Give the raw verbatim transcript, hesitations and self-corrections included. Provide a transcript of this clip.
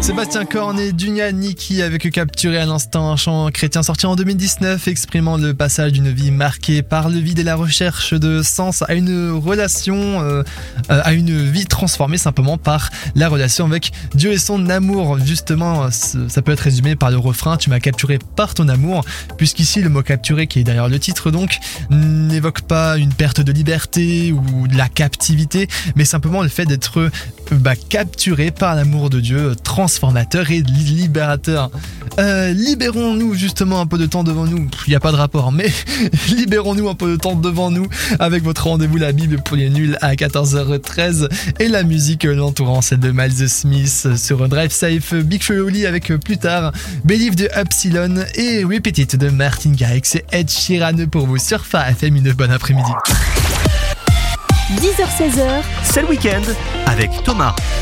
Sébastien Korn et Dunia Niki avec Capturé à l'instant, un chant chrétien sorti en deux mille dix-neuf exprimant le passage d'une vie marquée par le vide et la recherche de sens à une relation, euh, à une vie transformée simplement par la relation avec Dieu et son amour. Justement, ça peut être résumé par le refrain « Tu m'as capturé par ton amour », puisqu'ici le mot « capturé » qui est derrière le titre donc n'évoque pas une perte de liberté ou de la captivité, mais simplement le fait d'être bah, capturé par l'amour de Dieu, transformateur et libérateur. Euh, libérons-nous justement un peu de temps devant nous. Il n'y a pas de rapport, mais libérons-nous un peu de temps devant nous avec votre rendez-vous La Bible pour les nuls à quatorze heures treize et la musique l'entourant, celle de Miles Smith sur Drive Safe, Big Flo Oli avec plus tard Believe de Upsilon et Repeat It de Martin Garrix et Ed Sheeran pour vous sur Phare F M. Une bonne après-midi. dix heures seize heures, c'est le week-end avec Thomas.